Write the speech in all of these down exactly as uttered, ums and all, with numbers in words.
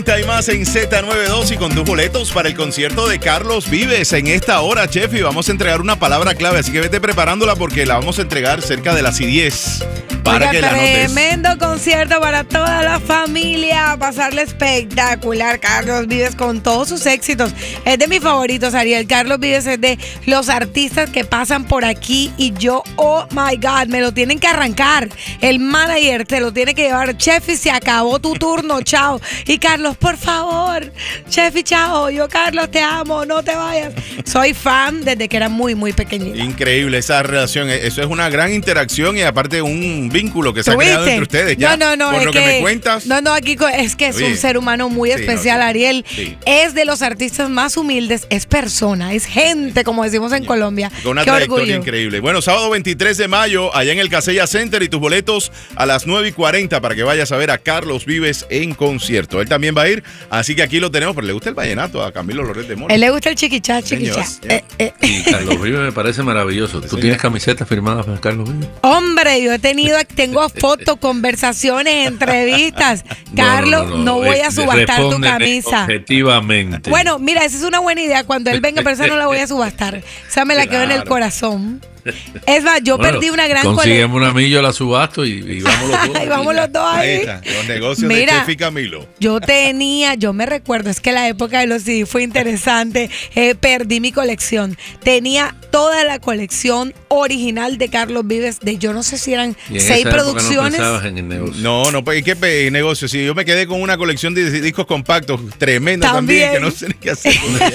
Esta y más en Z noventa y dos y con tus boletos para el concierto de Carlos Vives en esta hora, chef, y vamos a entregar una palabra clave, así que vete preparándola porque la vamos a entregar cerca de las y diez. Para Oiga, que la anotes. Tremendo concierto para toda la familia. Pasarle espectacular. Carlos Vives con todos sus éxitos. Es de mis favoritos, Ariel. Carlos Vives es de los artistas que pasan por aquí y yo, oh my God, me lo tienen que arrancar. El manager te lo tiene que llevar. Chefi, se acabó tu turno, chao. Y Carlos, por favor, Chefi, chao. Yo, Carlos, te amo, no te vayas. Soy fan desde que era muy, muy pequeñita. Increíble esa relación. Eso es una gran interacción y aparte un vínculo que se ha creado entre ustedes ya. No, no, no. Por es lo que, que me cuentas. No, no, aquí es que es Oye, un ser humano muy sí, especial, no, sí, Ariel. sí. Es de los artistas más humildes, es persona, es gente, como decimos en Colombia. Con una Qué trayectoria orgullo. increíble. Bueno, sábado veintitrés de mayo, allá en el Casella Center y tus boletos a las nueve y cuarenta para que vayas a ver a Carlos Vives en concierto. Él también va a ir, así que aquí lo tenemos, pero le gusta el vallenato a Camilo Loret de Mola. Él le gusta el chiquichá, chiquichá. Señor, Eh, eh. Y Carlos Vives me parece maravilloso. ¿Tú señor. tienes camisetas firmadas para Carlos Vives? Hombre, yo he tenido, tengo fotos, conversaciones, entrevistas. Carlos, no, no, no, no. voy a Eh, subastar tu respóndeme camisa. Objetivamente. Bueno, mira, esa es una buena idea. Cuando él venga, pero esa no la voy a subastar. Esa me la quedo en el Claro. corazón. Es más, yo Bueno, perdí una gran consiguemos un anillo, la subasto y, y vamos los dos. Ahí vamos los dos Ahí ahí. está, los negocios Mira, de Chef y Camilo. Yo tenía, yo me recuerdo, es que la época de los C D fue interesante. Eh, perdí mi colección. Tenía toda la colección original de Carlos Vives, de yo no sé si eran Y en seis esa época producciones. No pensabas en el negocio. No, no, pues, ¿qué pe- negocio? Si yo me quedé con una colección de discos compactos tremenda también, También. que no sé ni qué hacer.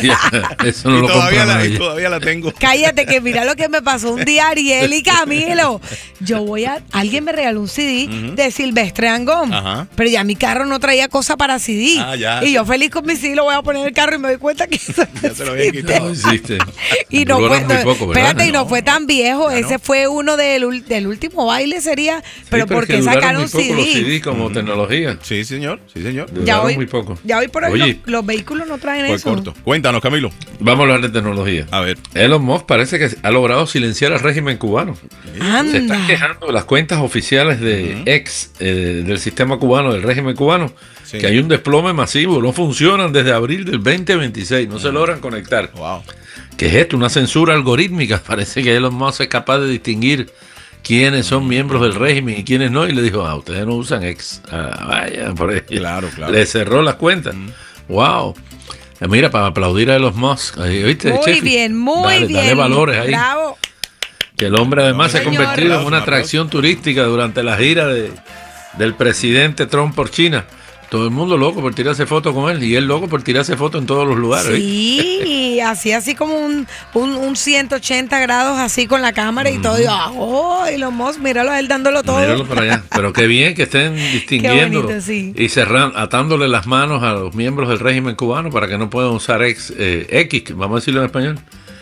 Eso no y lo todavía compra la, y nadie. todavía la tengo. Cállate, que mira lo que me pasó un día, Ariel y Camilo. Yo voy a, alguien me regaló un C D Ujú. de Silvestre Dangond, Ajá. pero ya mi carro no traía cosa para C D. Ah, ya, y sí. yo feliz con mi C D, lo voy a poner en el carro y me doy cuenta que eso no Ya se lo habían existe. quitado. No existe. Y no Duró fue, muy poco, ¿verdad? espérate, y no, No. fue tan viejo. Ya Ese no. fue uno del, ul- del último baile, sería. Sí, pero es que ¿por qué duraron sacaron muy poco C los C D? D como tecnología. Sí, señor, sí, señor. Ya Duraron hoy, muy poco. ya hoy por hoy Oye, los, los vehículos no traen Fue eso. corto. Cuéntanos, Camilo. vamos a hablar de tecnología. A ver. Elon Musk parece que ha logrado silenciar al régimen cubano. Se están Anda. quejando de las cuentas oficiales de Ujú. ex eh, del sistema cubano, del régimen cubano, Sí. que hay un desplome masivo, no funcionan desde abril del veinte veintiséis, no se logran conectar. Wow. ¿Qué es esto? Una censura algorítmica. Parece que Elon Musk es capaz de distinguir quiénes son miembros del régimen y quiénes no, y le dijo, ah, ustedes no usan ex. Ah, vaya, por ahí. Claro, claro. Le cerró las cuentas. Mm. Wow. Eh, Mira, para aplaudir a Elon Musk. Ahí, ¿oíste, Muy Chefi? bien, muy Dale, bien. Dale valores ahí. Bravo. Que el hombre además se ha Señor. convertido en Aplauso, una un aplauso. atracción turística durante la gira de, del presidente Trump por China. Todo el mundo loco por tirarse foto con él y él loco por tirarse foto en todos los lugares. ¿oíste? Sí, así así como un, un, un ciento ochenta grados así con la cámara y todo. Y, oh, y los Musk, míralo a él dándolo todo. Míralo para allá. Pero qué bien que estén distinguiendo bonito, sí. y cerrando, atándole las manos a los miembros del régimen cubano para que no puedan usar ex, eh, X, vamos a decirlo en español.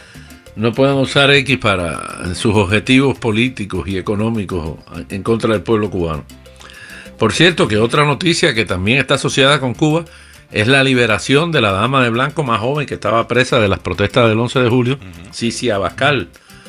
No puedan usar X para sus objetivos políticos y económicos en contra del pueblo cubano. Por cierto, que otra noticia que también está asociada con Cuba es la liberación de la dama de blanco más joven que estaba presa de las protestas del once de julio, Cici Abascal.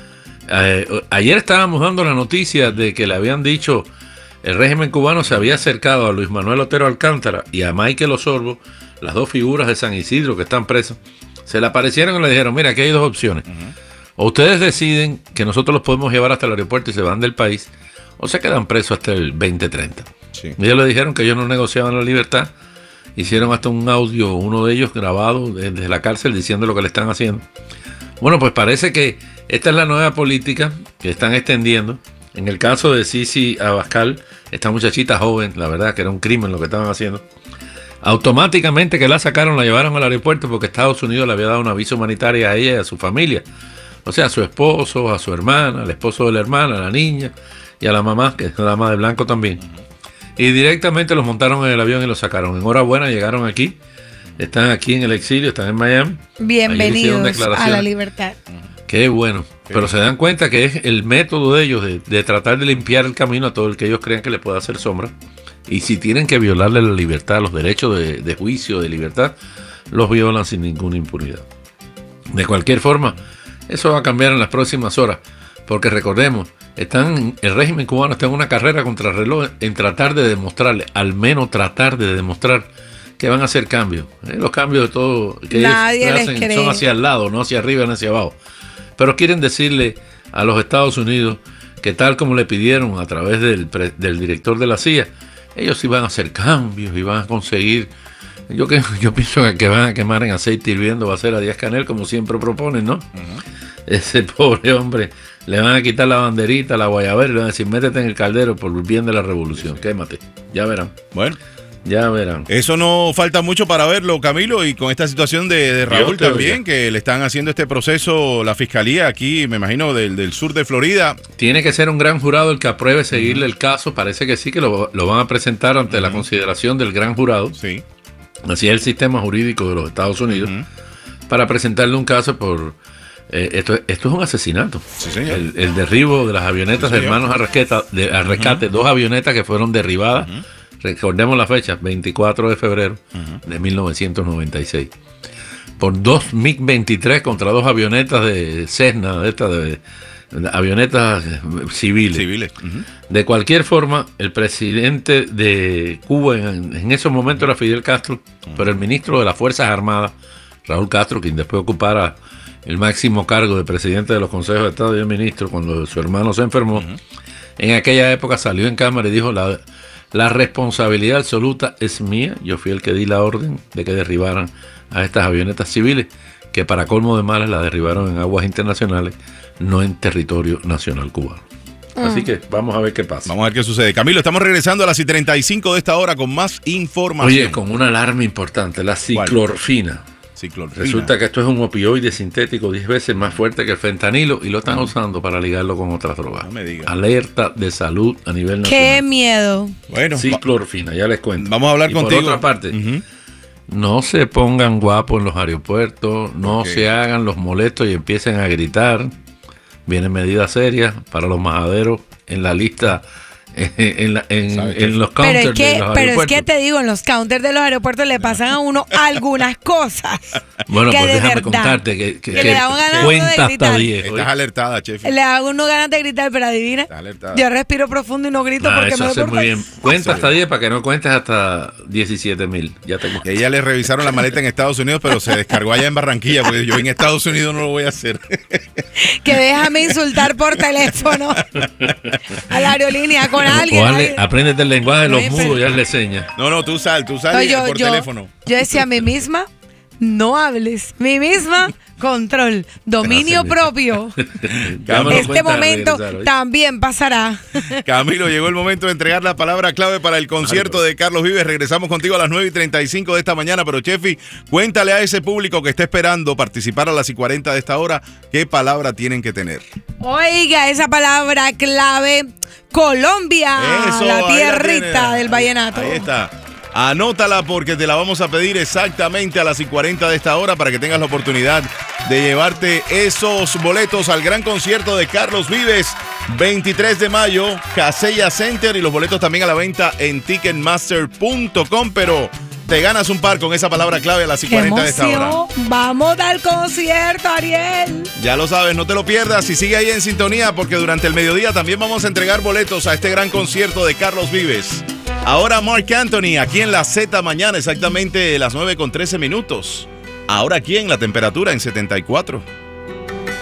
Eh, ayer estábamos dando la noticia de que le habían dicho, el régimen cubano se había acercado a Luis Manuel Otero Alcántara y a Michael Osorbo, las dos figuras de San Isidro que están presos, se le aparecieron y le dijeron, mira, aquí hay dos opciones. O ustedes deciden que nosotros los podemos llevar hasta el aeropuerto y se van del país, o se quedan presos hasta el veinte treinta. Sí. Ellos le dijeron que ellos no negociaban la libertad. Hicieron hasta un audio, uno de ellos grabado desde la cárcel diciendo lo que le están haciendo. Bueno, pues parece que esta es la nueva política que están extendiendo. En el caso de Cici Abascal, esta muchachita joven, la verdad que era un crimen lo que estaban haciendo. Automáticamente que la sacaron, la llevaron al aeropuerto porque Estados Unidos le había dado una visa humanitaria a ella y a su familia. O sea, a su esposo, a su hermana, al esposo de la hermana, a la niña y a la mamá, que es la dama de blanco también. Y directamente los montaron en el avión y los sacaron. Enhorabuena, llegaron aquí. Están aquí en el exilio, están en Miami. Ayer hicieron Bienvenidos a declaraciones. la libertad. Qué bueno. Qué Pero bien. se dan cuenta que es el método de ellos de, de tratar de limpiar el camino a todo el que ellos crean que le pueda hacer sombra. Y si tienen que violarle la libertad, los derechos de, de juicio, de libertad, los violan sin ninguna impunidad. De cualquier forma, eso va a cambiar en las próximas horas. Porque recordemos, están, el régimen cubano está en una carrera contra el reloj en tratar de demostrarle, al menos tratar de demostrar que van a hacer cambios. ¿eh? Los cambios de todo que Nadie ellos les hacen cree. son hacia el lado, no hacia arriba ni hacia abajo. Pero quieren decirle a los Estados Unidos que tal como le pidieron a través del, pre, del director de la C I A, ellos iban a hacer cambios y van a conseguir. Yo que yo pienso que, que van a quemar en aceite hirviendo va a ser a Díaz-Canel, como siempre proponen, ¿no? Uh-huh. Ese pobre hombre, le van a quitar la banderita, la guayabera, le van a decir, métete en el caldero por el bien de la revolución, quémate, ya verán. Bueno. Ya verán. Eso no falta mucho para verlo, Camilo, y con esta situación de, de Raúl también, que le están haciendo este proceso la fiscalía aquí, me imagino, del, del sur de Florida. Tiene que ser un gran jurado el que apruebe seguirle uh-huh. el caso, parece que sí, que lo, lo van a presentar ante uh-huh. la consideración del gran jurado. Sí. Así es el sistema jurídico de los Estados Unidos, uh-huh. para presentarle un caso por... Eh, esto, esto es un asesinato. Sí, señor. El, el derribo de las avionetas sí, de hermanos a rescate, de, a rescate uh-huh. dos avionetas que fueron derribadas. Uh-huh. Recordemos la fecha, veinticuatro de febrero uh-huh. de mil novecientos noventa y seis. Por dos MiG veintitrés contra dos avionetas de Cessna, de estas de, de avionetas civiles. Civiles. Uh-huh. De cualquier forma, el presidente de Cuba en, en esos momentos era Fidel Castro, uh-huh. pero el ministro de las Fuerzas Armadas, Raúl Castro, quien después ocupara el máximo cargo de presidente de los consejos de Estado y de ministro cuando su hermano se enfermó, uh-huh. en aquella época salió en cámara y dijo la... La responsabilidad absoluta es mía. Yo fui el que di la orden de que derribaran a estas avionetas civiles, que para colmo de males las derribaron en aguas internacionales, no en territorio nacional cubano. Mm. Así que vamos a ver qué pasa. Vamos a ver qué sucede. Camilo, estamos regresando a las treinta y cinco de esta hora con más información. Oye, con una alarma importante, la ciclorfina. Ciclorfina. Resulta que esto es un opioide sintético diez veces más fuerte que el fentanilo y lo están usando para ligarlo con otras drogas. No me digas. Alerta de salud a nivel nacional. ¡Qué miedo! Bueno, ciclorfina, ya les cuento. Vamos a hablar y contigo. Por otra parte, uh-huh. no se pongan guapos en los aeropuertos, no okay. se hagan los molestos y empiecen a gritar. Vienen medidas serias para los majaderos en la lista. En, la, en, en los counters pero es que, de los pero es que te digo, en los counters de los aeropuertos le pasan a uno algunas cosas. Bueno, que pues de déjame verdad, contarte que, que, que que le da ganas cuenta de hasta gritar. diez. Estás alertada, chef. Le hago uno ganas de gritar, pero adivina. Yo respiro profundo y no grito Ah, porque eso me hace muy bien. Cuenta hasta diez para que no cuentes hasta diecisiete mil. Ya te que ella le revisaron la maleta en Estados Unidos, pero se descargó allá en Barranquilla, porque yo en Estados Unidos no lo voy a hacer. Que déjame insultar por teléfono a la aerolínea con alguien. Dale, apréndete el lenguaje de los no, mudos y hazle señas. No, no, tú sal, tú sal no, y, yo, por yo, teléfono. Yo decía a mí misma, no hables. Mí misma, control, dominio propio. Este momento también pasará. Camilo, llegó el momento de entregar la palabra clave para el concierto de Carlos Vives. Regresamos contigo a las nueve y treinta y cinco de esta mañana, pero Chefi, cuéntale a ese público que está esperando participar a las y cuarenta de esta hora, ¿qué palabra tienen que tener? Oiga, esa palabra clave, Colombia, Eso, la tierrita la del vallenato. Ahí está. Anótala porque te la vamos a pedir exactamente a las y cuarenta de esta hora para que tengas la oportunidad de llevarte esos boletos al gran concierto de Carlos Vives, veintitrés de mayo, Casella Center, y los boletos también a la venta en ticketmaster punto com, pero te ganas un par con esa palabra clave a las y cuarenta de esta hora. Vamos al concierto, Ariel. Ya lo sabes, no te lo pierdas y sigue ahí en sintonía porque durante el mediodía también vamos a entregar boletos a este gran concierto de Carlos Vives. Ahora Marc Anthony, aquí en la Z mañana, exactamente las nueve con trece minutos. Ahora aquí en la temperatura en setenta y cuatro.